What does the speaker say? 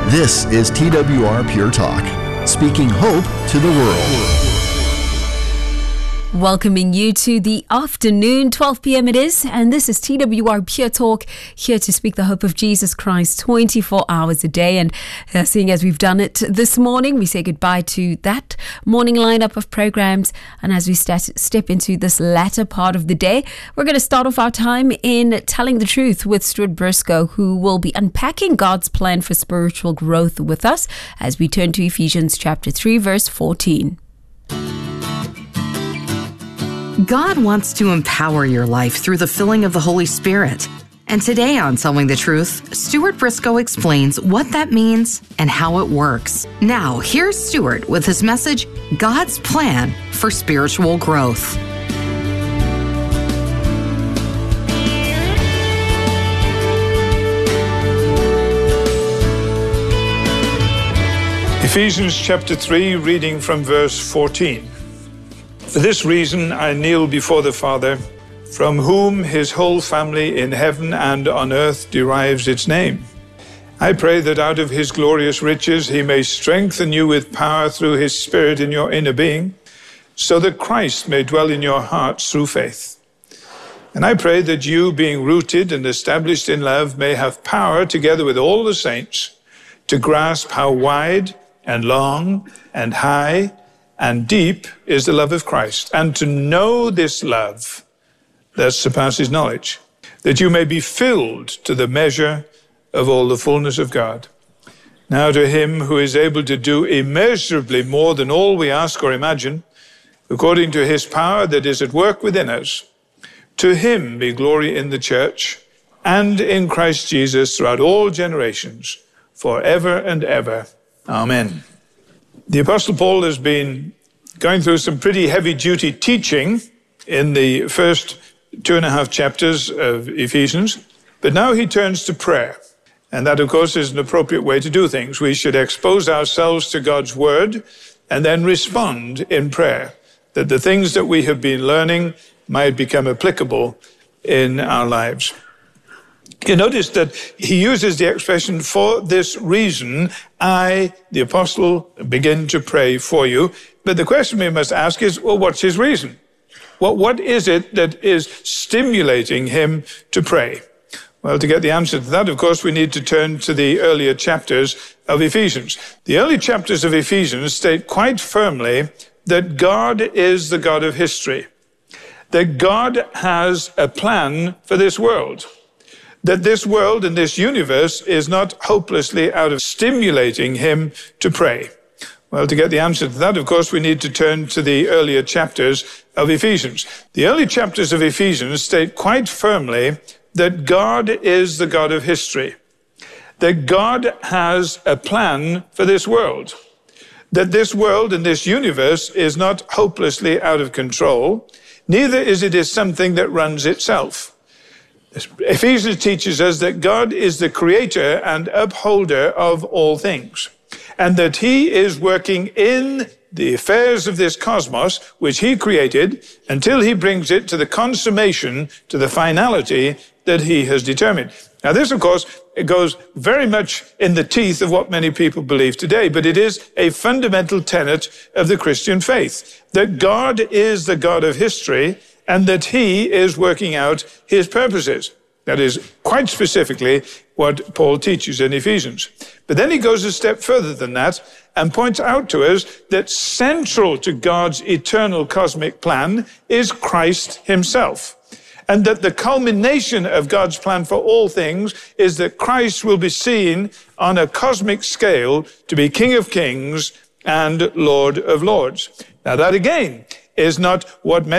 This is TWR Pure Talk, speaking hope to the world. Welcoming you to the afternoon, 12 p.m. it is, and this is TWR Pure Talk, here to speak the hope of Jesus Christ 24 hours a day. And seeing as we've done it this morning, we say goodbye to that morning lineup of programs. And as we step into this latter part of the day, we're going to start off our time in Telling the Truth with Stuart Briscoe, who will be unpacking God's plan for spiritual growth with us as we turn to Ephesians chapter 3, verse 14. God wants to empower your life through the filling of the Holy Spirit. And today on Telling the Truth, Stuart Briscoe explains what that means and how it works. Now, here's Stuart with his message, God's Plan for Spiritual Growth. Ephesians chapter 3, reading from verse 14. For this reason I kneel before the Father, from whom his whole family in heaven and on earth derives its name. I pray that out of his glorious riches he may strengthen you with power through his Spirit in your inner being, so that Christ may dwell in your hearts through faith. And I pray that you, being rooted and established in love, may have power together with all the saints to grasp how wide and long and high and deep is the love of Christ, and to know this love that surpasses knowledge, that you may be filled to the measure of all the fullness of God. Now to him who is able to do immeasurably more than all we ask or imagine, according to his power that is at work within us, to him be glory in the church and in Christ Jesus throughout all generations, forever and ever. Amen. The Apostle Paul has been going through some pretty heavy-duty teaching in the first 2.5 chapters of Ephesians, but now he turns to prayer. And that, of course, is an appropriate way to do things. We should expose ourselves to God's word and then respond in prayer, that the things that we have been learning might become applicable in our lives. You notice that he uses the expression, for this reason, I, the apostle, begin to pray for you. But the question we must ask is, well, what's his reason? What is it that is stimulating him to pray? Well, to get the answer to that, of course, we need to turn to the earlier chapters of Ephesians. The early chapters of Ephesians state quite firmly that God is the God of history, that God has a plan for this world, that this world and this universe is not hopelessly out of stimulating him to pray. Well, to get the answer to that, of course, we need to turn to the earlier chapters of Ephesians. The early chapters of Ephesians state quite firmly that God is the God of history, that God has a plan for this world, that this world and this universe is not hopelessly out of control, neither is it something that runs itself. Ephesians teaches us that God is the creator and upholder of all things, and that he is working in the affairs of this cosmos, which he created, until he brings it to the consummation, to the finality that he has determined. Now this, of course, it goes very much in the teeth of what many people believe today, but it is a fundamental tenet of the Christian faith, that God is the God of history, and that he is working out his purposes. That is quite specifically what Paul teaches in Ephesians. But then he goes a step further than that and points out to us that central to God's eternal cosmic plan is Christ himself. And that the culmination of God's plan for all things is that Christ will be seen on a cosmic scale to be King of Kings and Lord of Lords. Now that again is not what many